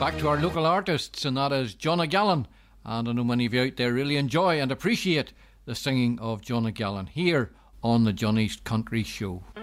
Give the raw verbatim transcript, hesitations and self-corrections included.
Back to our local artists, and that is John O'Gallon. And I know many of you out there really enjoy and appreciate the singing of John O'Gallon here on the Johnny's Country Show.